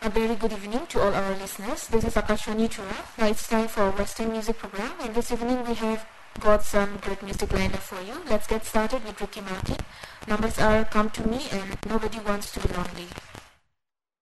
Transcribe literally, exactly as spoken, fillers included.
A very good evening to all our listeners. This is Akashwani Chura. Now it's time for Western Music Program, and this evening we have got some great music lined up for you. Let's get started with Ricky Martin. Numbers are Come to Me and Nobody Wants to Be Lonely.